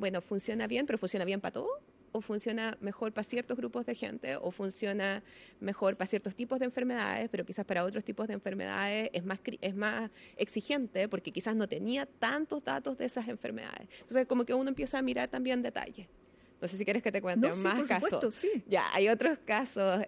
bueno, funciona bien, pero funciona bien para todo, o funciona mejor para ciertos grupos de gente, o funciona mejor para ciertos tipos de enfermedades, pero quizás para otros tipos de enfermedades es más exigente porque quizás no tenía tantos datos de esas enfermedades. Entonces, como que uno empieza a mirar también detalles. No sé si quieres que te cuente No, sí, más por casos. supuesto, sí. Ya, hay otros casos.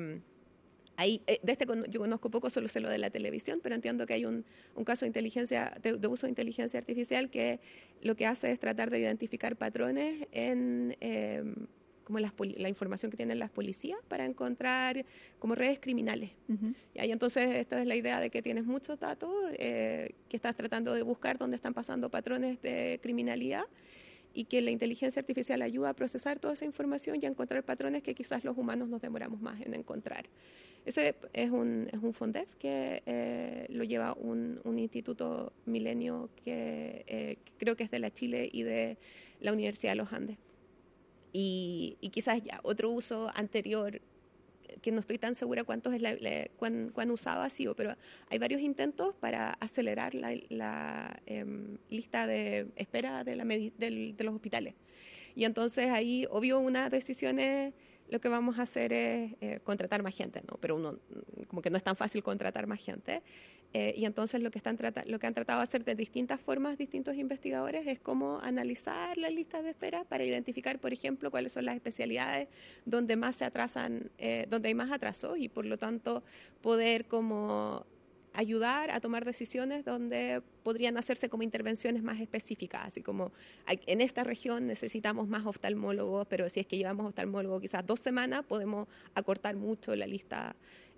Yo conozco poco, solo sé lo de la televisión, pero entiendo que hay un caso de uso de inteligencia artificial que lo que hace es tratar de identificar patrones en como la información que tienen las policías para encontrar como redes criminales. Uh-huh. Y entonces esta es la idea de que tienes muchos datos, que estás tratando de buscar dónde están pasando patrones de criminalidad, y que la inteligencia artificial ayuda a procesar toda esa información y a encontrar patrones que quizás los humanos nos demoramos más en encontrar. Ese es un FONDEF que lo lleva un instituto Milenio que creo que es de la Chile y de la Universidad de los Andes. Y quizás ya otro uso anterior, que no estoy tan segura cuán usado ha sido, pero hay varios intentos para acelerar la lista de espera de los hospitales. Y entonces ahí, obvio, una decisión es, lo que vamos a hacer es contratar más gente, ¿no? Pero como que no es tan fácil contratar más gente. Y entonces lo que han tratado de hacer de distintas formas distintos investigadores es cómo analizar las listas de espera para identificar, por ejemplo, cuáles son las especialidades donde más se atrasan, donde hay más atrasos, y por lo tanto poder como ayudar a tomar decisiones donde podrían hacerse como intervenciones más específicas, así como en esta región necesitamos más oftalmólogos, pero si es que llevamos oftalmólogos quizás 2 semanas, podemos acortar mucho la lista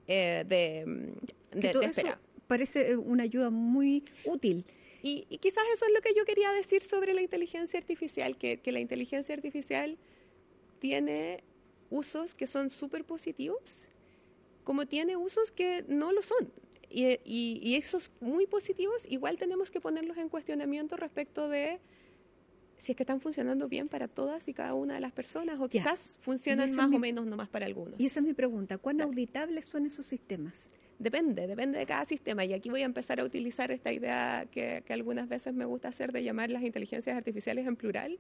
de espera. Eso parece una ayuda muy útil. Y quizás eso es lo que yo quería decir sobre la inteligencia artificial, que la inteligencia artificial tiene usos que son súper positivos, como tiene usos que no lo son. Y esos muy positivos igual tenemos que ponerlos en cuestionamiento respecto de si es que están funcionando bien para todas y cada una de las personas, o quizás funcionan más o menos nomás para algunos. Y esa es mi pregunta, ¿cuán auditables son esos sistemas? Depende de cada sistema, y aquí voy a empezar a utilizar esta idea que algunas veces me gusta hacer de llamar las inteligencias artificiales en plural,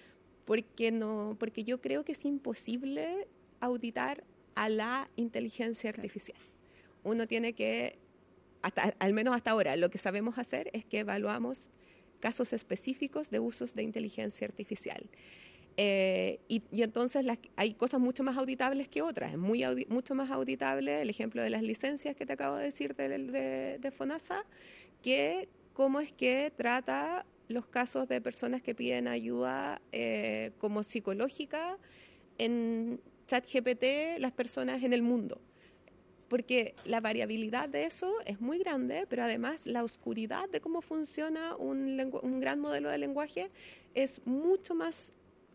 porque yo creo que es imposible auditar a la inteligencia artificial. Uno tiene que, al menos hasta ahora, lo que sabemos hacer es que evaluamos casos específicos de usos de inteligencia artificial. Y entonces hay cosas mucho más auditables que otras. Es mucho más auditable el ejemplo de las licencias que te acabo de decir de FONASA, que cómo es que trata los casos de personas que piden ayuda como psicológica en ChatGPT, las personas en el mundo. Porque la variabilidad de eso es muy grande, pero además la oscuridad de cómo funciona un gran modelo de lenguaje es mucho más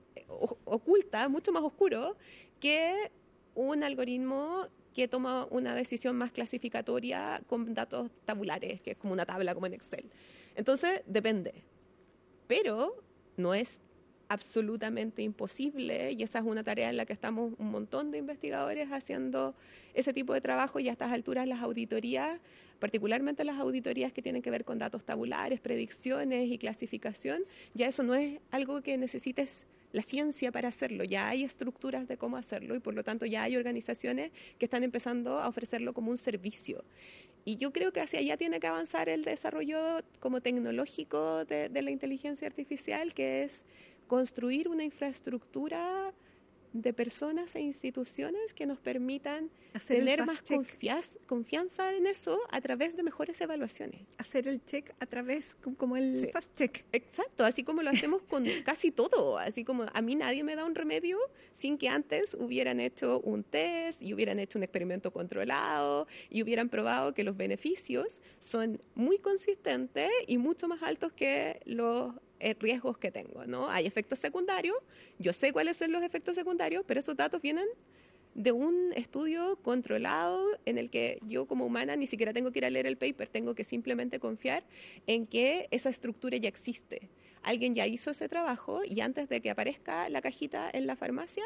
oculta, mucho más oscuro que un algoritmo que toma una decisión más clasificatoria con datos tabulares, que es como una tabla como en Excel. Entonces, depende. Pero no es absolutamente imposible, y esa es una tarea en la que estamos un montón de investigadores haciendo ese tipo de trabajo, y a estas alturas las auditorías, particularmente las auditorías que tienen que ver con datos tabulares, predicciones y clasificación, ya eso no es algo que necesites la ciencia para hacerlo, ya hay estructuras de cómo hacerlo, y por lo tanto ya hay organizaciones que están empezando a ofrecerlo como un servicio. Y yo creo que hacia allá tiene que avanzar el desarrollo como tecnológico de la inteligencia artificial, que es construir una infraestructura de personas e instituciones que nos permitan tener más confianza en eso a través de mejores evaluaciones. Hacer el check a través como el fast check. Exacto, así como lo hacemos con casi todo. Así como a mí nadie me da un remedio sin que antes hubieran hecho un test y hubieran hecho un experimento controlado y hubieran probado que los beneficios son muy consistentes y mucho más altos que los riesgos que tengo, ¿no? Hay efectos secundarios, yo sé cuáles son los efectos secundarios, pero esos datos vienen de un estudio controlado en el que yo como humana ni siquiera tengo que ir a leer el paper, tengo que simplemente confiar en que esa estructura ya existe. Alguien ya hizo ese trabajo y antes de que aparezca la cajita en la farmacia,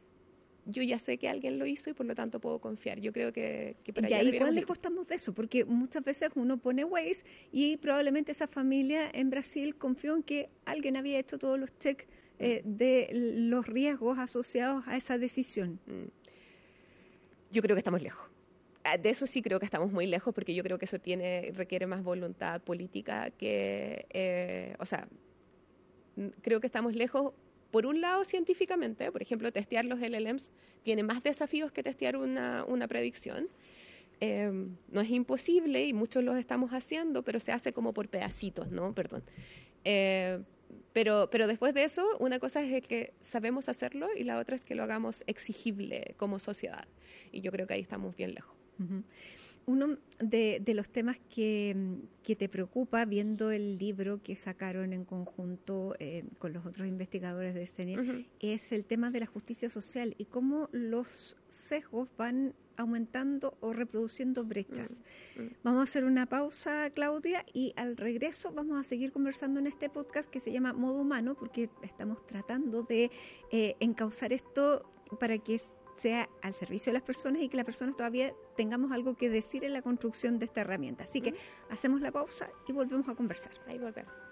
yo ya sé que alguien lo hizo y por lo tanto puedo confiar. Yo creo que para allá ¿Y cuán lejos estamos de eso? Porque muchas veces uno pone Waze y probablemente esa familia en Brasil confió en que alguien había hecho todos los checks de los riesgos asociados a esa decisión? Yo creo que estamos lejos. De eso sí creo que estamos muy lejos, porque yo creo que eso requiere más voluntad política que, creo que estamos lejos, por un lado, científicamente. Por ejemplo, testear los LLMs tiene más desafíos que testear una predicción. No es imposible y muchos los estamos haciendo, pero se hace como por pedacitos, ¿no? Perdón. Pero después de eso, una cosa es que sabemos hacerlo y la otra es que lo hagamos exigible como sociedad. Y yo creo que ahí estamos bien lejos. Uh-huh. Uno de los temas que te preocupa, viendo el libro que sacaron en conjunto con los otros investigadores de CENIR, es el tema de la justicia social y cómo los sesgos van aumentando o reproduciendo brechas. Vamos a hacer una pausa, Claudia, y al regreso vamos a seguir conversando en este podcast que se llama Modo Humano, porque estamos tratando de encauzar esto para que sea al servicio de las personas y que las personas todavía tengamos algo que decir en la construcción de esta herramienta. Así que hacemos la pausa y volvemos a conversar. Ahí volvemos.